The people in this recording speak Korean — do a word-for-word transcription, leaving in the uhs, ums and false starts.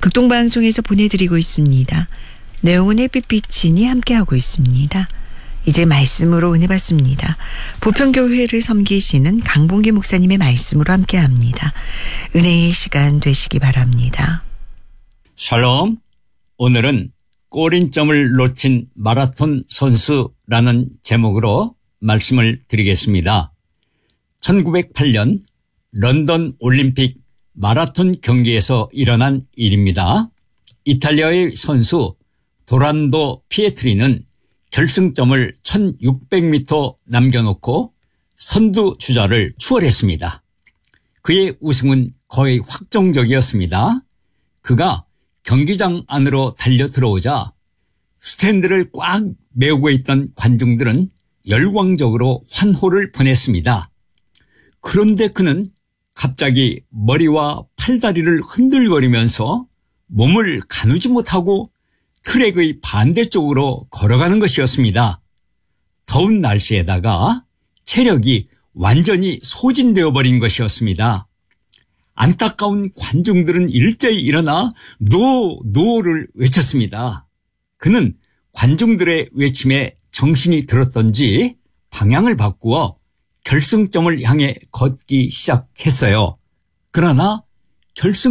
극동방송에서 보내드리고 있습니다. 내용은 햇빛비치니 함께하고 있습니다. 이제 말씀으로 은혜 받습니다. 부평교회를 섬기시는 강봉기 목사님의 말씀으로 함께합니다. 은혜의 시간 되시기 바랍니다. 샬롬. 오늘은 골인점을 놓친 마라톤 선수라는 제목으로 말씀을 드리겠습니다. 천구백팔 년 런던 올림픽 마라톤 경기에서 일어난 일입니다. 이탈리아의 선수 도란도 피에트리는 결승점을 천육백 미터 남겨놓고 선두주자를 추월했습니다. 그의 우승은 거의 확정적이었습니다. 그가 경기장 안으로 달려 들어오자 스탠드를 꽉 메우고 있던 관중들은 열광적으로 환호를 보냈습니다. 그런데 그는 갑자기 머리와 팔다리를 흔들거리면서 몸을 가누지 못하고 트랙의 반대쪽으로 걸어가는 것이었습니다. 더운 날씨에다가 체력이 완전히 소진되어 버린 것이었습니다. 안타까운 관중들은 일제히 일어나 노, 노를 외쳤습니다. 그는 관중들의 외침에 정신이 들었던지 방향을 바꾸어 결승점을 향해 걷기 시작했어요. 그러나 결승